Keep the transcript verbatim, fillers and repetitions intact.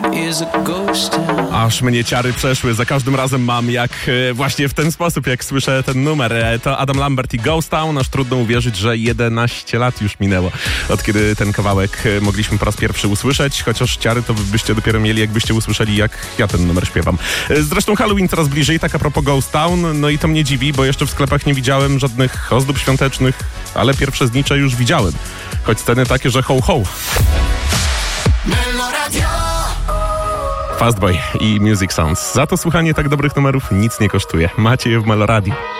Aż mnie ciary przeszły, za każdym razem mam jak e, właśnie w ten sposób, jak słyszę ten numer. E, to Adam Lambert i Ghost Town, aż trudno uwierzyć, że jedenaście lat już minęło, od kiedy ten kawałek e, mogliśmy po raz pierwszy usłyszeć, chociaż ciary to byście dopiero mieli, jakbyście usłyszeli, jak ja ten numer śpiewam. E, zresztą Halloween coraz bliżej, tak a propos Ghost Town, no i to mnie dziwi, bo jeszcze w sklepach nie widziałem żadnych ozdób świątecznych, ale pierwsze znicze już widziałem, choć sceny takie, że ho ho. Fastboy i Music Sounds. Za to słuchanie tak dobrych numerów nic nie kosztuje. Macie je w Meloradiu.